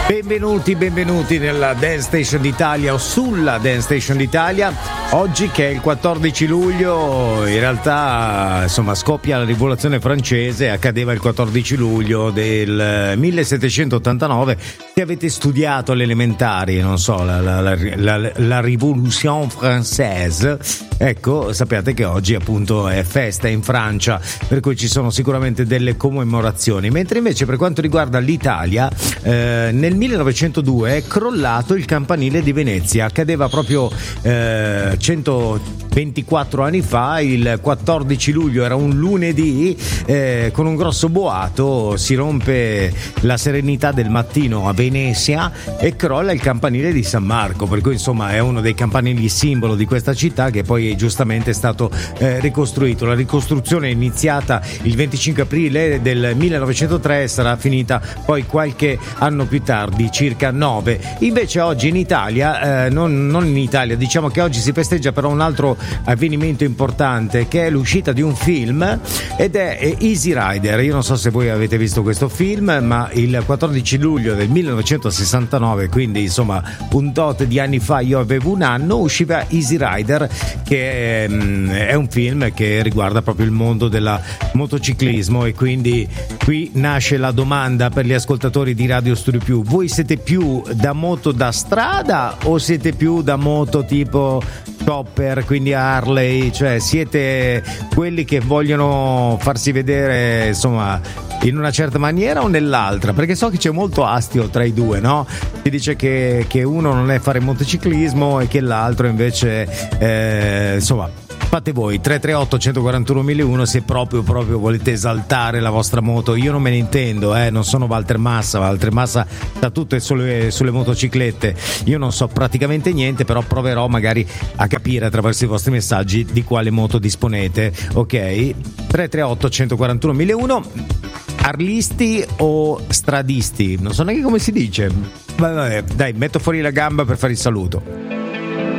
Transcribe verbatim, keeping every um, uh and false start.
Benvenuti, benvenuti nella Dance Station d'Italia o sulla Dance Station d'Italia. Oggi che è il quattordici luglio, in realtà insomma scoppia la rivoluzione francese, accadeva il quattordici luglio del millesettecentottantanove. Se avete studiato alle elementari, non so, la, la, la, la, la Révolution française, ecco, sappiate che oggi appunto è festa in Francia, per cui ci sono sicuramente delle commemorazioni. Mentre invece per quanto riguarda l'Italia, eh, nel millenovecentodue è crollato il campanile di Venezia, accadeva proprio eh, centoventiquattro anni fa, il quattordici luglio, era un lunedì, eh, con un grosso boato si rompe la serenità del mattino a Venezia e crolla il campanile di San Marco, per cui insomma è uno dei campanili simbolo di questa città che poi giustamente è stato eh, ricostruito. La ricostruzione è iniziata il venticinque aprile del millenovecentotre e sarà finita poi qualche anno più tardi, circa nove. Invece oggi in Italia, eh, non, non in Italia, diciamo che oggi si festeggia però un altro avvenimento importante, che è l'uscita di un film, ed è Easy Rider. Io non so se voi avete visto questo film, ma il quattordici luglio del millenovecentosessantanove, quindi insomma un tot di anni fa, io avevo un anno, usciva Easy Rider, che è, è un film che riguarda proprio il mondo del motociclismo, e quindi qui nasce la domanda per gli ascoltatori di Radio Studio Più: voi siete più da moto da strada o siete più da moto tipo chopper, quindi Harley, cioè siete quelli che vogliono farsi vedere insomma in una certa maniera o nell'altra? Perché so che c'è molto astio tra i due, no? Si dice che, che uno non è fare motociclismo e che l'altro invece eh, insomma fate voi. Tre tre otto uno quattro uno uno uno se proprio proprio volete esaltare la vostra moto. Io non me ne intendo, eh, non sono Walter Massa. Walter Massa sta tutto sulle, sulle motociclette. Io non so praticamente niente, però proverò magari a capire attraverso i vostri messaggi di quale moto disponete. Ok? tre tre otto uno quattro uno uno uno. Arlisti o stradisti? Non so neanche come si dice. Vabbè, dai, metto fuori la gamba per fare il saluto.